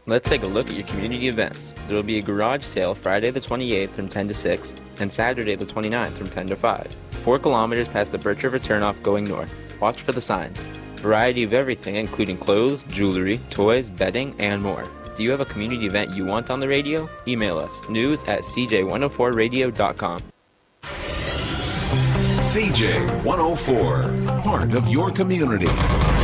Let's take a look at your community events. There will be a garage sale Friday the 28th from 10 to 6 and Saturday the 29th from 10 to 5. 4 kilometers past the Birch River turnoff going north. Watch for the signs. Variety of everything including clothes, jewelry, toys, bedding, and more. Do you have a community event you want on the radio? Email us news@cj104radio.com. CJ104, part of your community.